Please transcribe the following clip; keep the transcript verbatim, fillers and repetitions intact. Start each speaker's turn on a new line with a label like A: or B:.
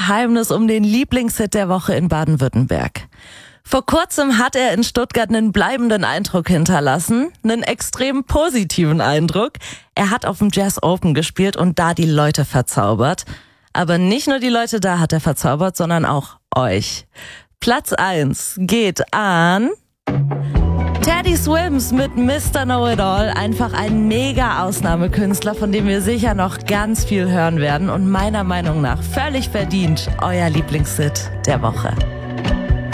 A: Geheimnis um den Lieblingshit der Woche in Baden-Württemberg. Vor kurzem hat er in Stuttgart einen bleibenden Eindruck hinterlassen, einen extrem positiven Eindruck. Er hat auf dem Jazz Open gespielt und da die Leute verzaubert. Aber nicht nur die Leute da hat er verzaubert, sondern auch euch. Platz eins geht an Teddy Swims mit Mister Know-It-All, einfach ein mega Ausnahmekünstler, von dem wir sicher noch ganz viel hören werden und meiner Meinung nach völlig verdient euer Lieblingshit der Woche.